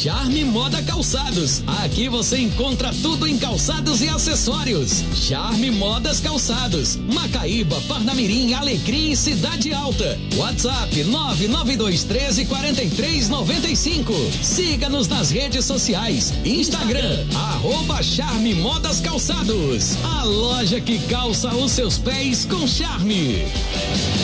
Charme Moda Calçados. Aqui você encontra tudo em calçados e acessórios. Charme Modas Calçados. Macaíba, Parnamirim, Alecrim e Cidade Alta. WhatsApp 992134395. Siga-nos nas redes sociais. Instagram, @Charme Modas Calçados. A loja que calça os seus pés com charme.